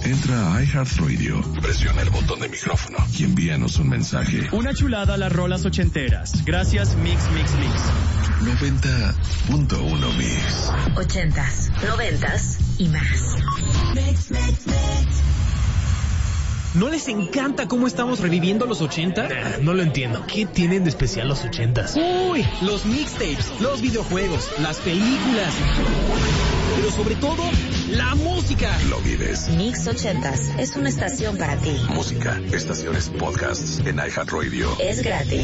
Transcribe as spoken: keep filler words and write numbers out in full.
Entra a iHeartRadio, presiona el botón de micrófono y envíanos un mensaje. Una chulada las rolas ochenteras. Gracias Mix Mix Mix. noventa punto uno Mix. Ochentas, noventas y más. Mix, mix, mix. ¿No les encanta cómo estamos reviviendo los ochenta? Nah, no lo entiendo. ¿Qué tienen de especial los ochentas? Uy, los mixtapes, los videojuegos, las películas, pero sobre todo, la música. Lo vives. Mix ochentas es una estación para ti. Música, estaciones, podcasts en iHeartRadio. Es gratis.